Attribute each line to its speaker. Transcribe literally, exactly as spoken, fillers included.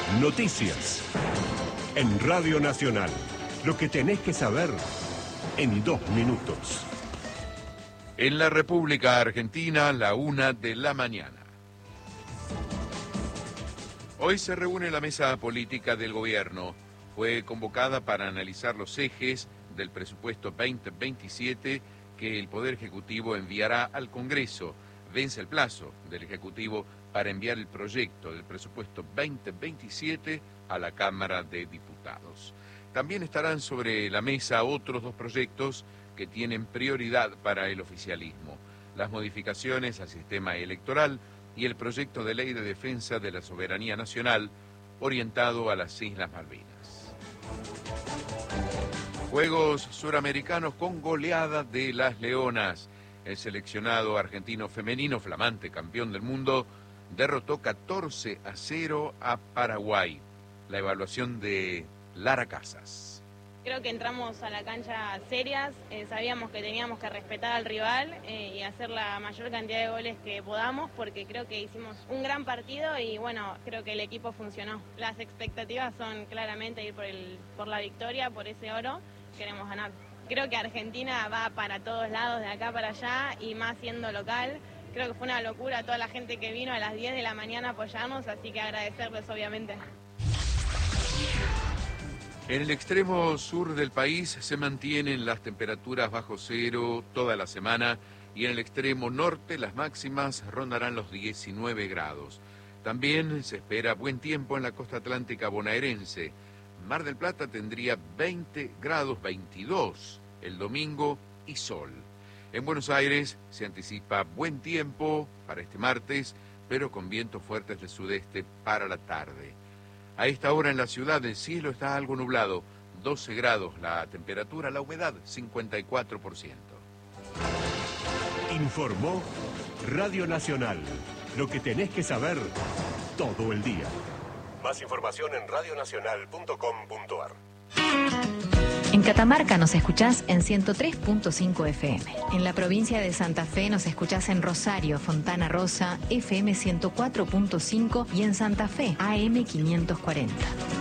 Speaker 1: Noticias. En Radio Nacional. Lo que tenés que saber en dos minutos.
Speaker 2: En la República Argentina, la una de la mañana. Hoy se reúne la mesa política del gobierno. Fue convocada para analizar los ejes del presupuesto veinte veintisiete que el Poder Ejecutivo enviará al Congreso. Vence el plazo del Ejecutivo para enviar el proyecto del presupuesto veinte veintisiete a la Cámara de Diputados. También estarán sobre la mesa otros dos proyectos que tienen prioridad para el oficialismo: las modificaciones al sistema electoral y el proyecto de ley de defensa de la soberanía nacional orientado a las Islas Malvinas. Juegos Suramericanos con goleada de las Leonas. El seleccionado argentino femenino, flamante campeón del mundo, derrotó catorce a cero a Paraguay. La evaluación de Lara Casas.
Speaker 3: Creo que entramos a la cancha serias, eh, sabíamos que teníamos que respetar al rival eh, y hacer la mayor cantidad de goles que podamos, porque creo que hicimos un gran partido y bueno, creo que el equipo funcionó. Las expectativas son claramente ir por, el, por la victoria, por ese oro, queremos ganar. Creo que Argentina va para todos lados, de acá para allá, y más siendo local. Creo que fue una locura toda la gente que vino a las diez de la mañana a apoyarnos, así que agradecerles obviamente.
Speaker 2: En el extremo sur del país se mantienen las temperaturas bajo cero toda la semana y en el extremo norte las máximas rondarán los diecinueve grados. También se espera buen tiempo en la costa atlántica bonaerense. Mar del Plata tendría veinte grados, veintidós el domingo y sol. En Buenos Aires se anticipa buen tiempo para este martes, pero con vientos fuertes del sudeste para la tarde. A esta hora en la ciudad el cielo está algo nublado, doce grados la temperatura, la humedad cincuenta y cuatro por ciento.
Speaker 1: Informó Radio Nacional. Lo que tenés que saber todo el día. Más información en radio nacional punto com punto a r.
Speaker 4: En Catamarca nos escuchás en ciento tres punto cinco F M. En la provincia de Santa Fe nos escuchás en Rosario, Fontana Rosa, F M ciento cuatro punto cinco y en Santa Fe, A M quinientos cuarenta.